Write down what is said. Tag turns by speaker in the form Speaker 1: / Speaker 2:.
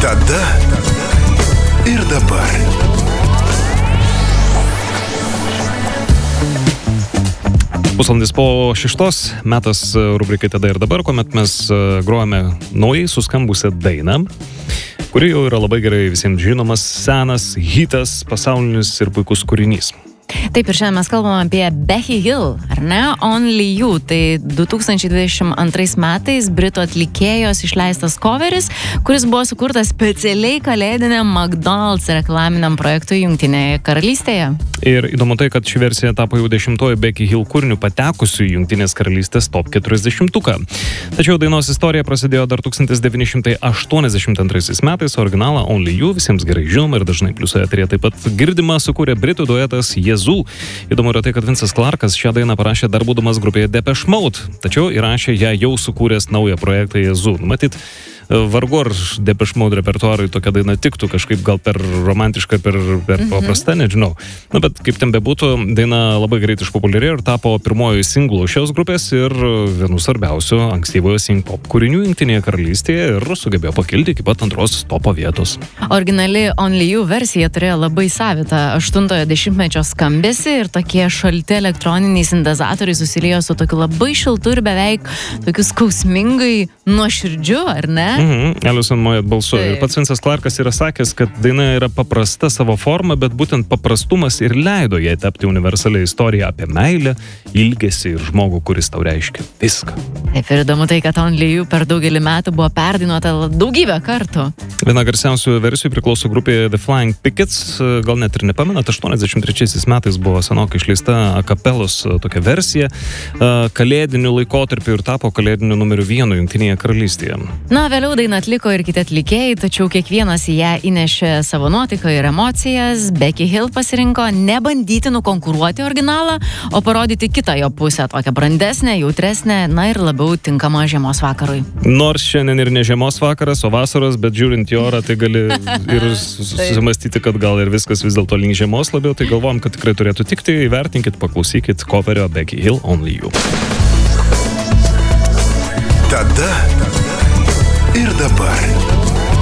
Speaker 1: Tada ir dabar.
Speaker 2: Pusvalandis po 6 metas rubrikai Tada ir dabar, kuomet mes grojame naujai suskambusią dainą, kuri jau yra labai gerai visiems žinomas, senas, hitas, pasaulinis ir puikus kūrinys.
Speaker 3: Taip, ir šiandien mes kalbame apie Becky Hill, ar ne? Only You. Tai 2022 metais Britų atlikėjos išleistas coveris, kuris buvo sukurtas specialiai kalėdiniam McDonald's reklaminiam projektui Jungtinėje karalystėje.
Speaker 2: Ir įdomu tai, kad ši versija tapo jau 10-oji Becky Hill kūrinių patekusių į Jungtinės karalystės top 40-tuką. Tačiau dainos istorija prasidėjo dar 1982 metais, originalą Only You visiems gerai žinoma ir dažnai pliusoje eteryje taip pat girdima sukūrė britų duetas Jezų. Įdomu yra tai, kad Vincas Clarkas šią dainą parašė dar būdamas grupėje Depeche Mode, tačiau įrašė ją jau sukūręs naują projektą Jezų. Matyt, vargu ar Depeche Mode repertuarui tokia daina tiktų, kažkaip gal per romantiška, per paprasta, nežinau. Na, bet kaip ten bebūtų, daina labai greit išpopuliarėjo ir tapo pirmoju singlu šios grupės ir vienu svarbiausių ankstyvojo synth-pop kūrinių Jungtinėje karalystėje ir sugebėjo pakilti iki pat antros topo vietos.
Speaker 3: Originali Only You versija turėjo labai savitą 80-ojo dešimtmečio skambesį ir tokie šalti elektroniniai sintezatoriai susiliejo su tokiu labai šiltu ir beveik tokiu skausmingai nuoširdžiu, ar ne?
Speaker 2: Alison Moyet balsu. Ir pats Vincas Clarkas yra sakęs, kad daina yra paprasta savo forma, bet būtent paprastumas ir leido jai tapti universalią istoriją apie meilę, ilgesį ir žmogų, kuris tau reiškia viską.
Speaker 3: Taip, ir įdomu tai, kad Only You per daugelį metų buvo perdainuota daugybę kartų.
Speaker 2: Viena garsiausių versijų priklauso grupėje The Flying Pickets, gal net ir nepamenat, 83 metais buvo senokai išleista akapelos tokia versija, kalėdiniu laikotarpiu ir tapo kalėdiniu numeriu 1 Jungtinėje karalystėje.
Speaker 3: Na, vėliau dainą atliko ir kiti atlikėjai, tačiau kiekvienas į ją įnešė savo nuotaiką ir emocijas. Becky Hill pasirinko nebandyti nukonkuruoti originalą, o parodyti kitą jo pusę, tokią brandesnę, jautresnę, na ir labiau tinkamą žiemos vakarui.
Speaker 2: Nors šiandien ir ne žiemos vakaras, o vasaros, bet žiūrint į orą, tai gali ir susimastyti, kad gal ir viskas vis dėlto link žiemos labiau, tai galvom, kad tikrai turėtų tikti, įvertinkit, paklausykit coverio Becky Hill Only You.
Speaker 1: Tada ir dabar.